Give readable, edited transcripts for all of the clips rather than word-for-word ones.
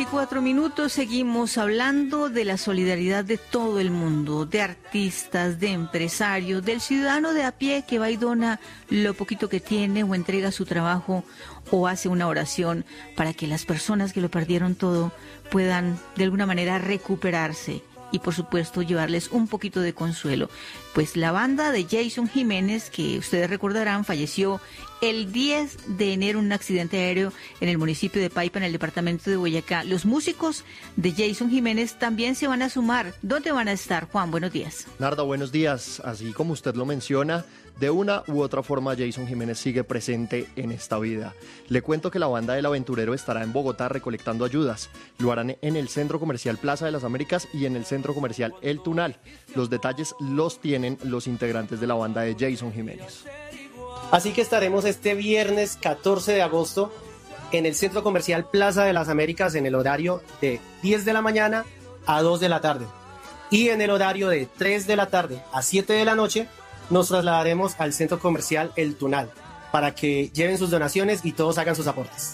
8:24, seguimos hablando de la solidaridad de todo el mundo, de artistas, de empresarios, del ciudadano de a pie que va y dona lo poquito que tiene o entrega su trabajo o hace una oración para que las personas que lo perdieron todo puedan de alguna manera recuperarse y por supuesto llevarles un poquito de consuelo. Pues la banda de Jason Jiménez, que ustedes recordarán, falleció el 10 de enero en un accidente aéreo en el municipio de Paipa, en el departamento de Boyacá. Los músicos de Jason Jiménez también se van a sumar. ¿Dónde van a estar? Juan, buenos días. Narda, buenos días. Así como usted lo menciona, de una u otra forma Jason Jiménez sigue presente en esta vida. Le cuento que la banda del Aventurero estará en Bogotá recolectando ayudas. Lo harán en el Centro Comercial Plaza de las Américas y en el Centro Comercial El Tunal. Los detalles los tienen los integrantes de la banda de Jason Jiménez. Así que estaremos este viernes 14 de agosto en el Centro Comercial Plaza de las Américas en el horario de 10 de la mañana a 2 de la tarde. Y en el horario de 3 de la tarde a 7 de la noche nos trasladaremos al Centro Comercial El Tunal para que lleven sus donaciones y todos hagan sus aportes.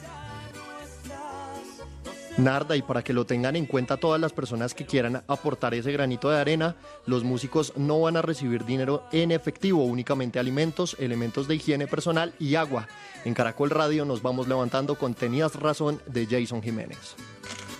Narda, y para que lo tengan en cuenta todas las personas que quieran aportar ese granito de arena, los músicos no van a recibir dinero en efectivo, únicamente alimentos, elementos de higiene personal y agua. En Caracol Radio nos vamos levantando con Tenías Razón de Jason Jiménez.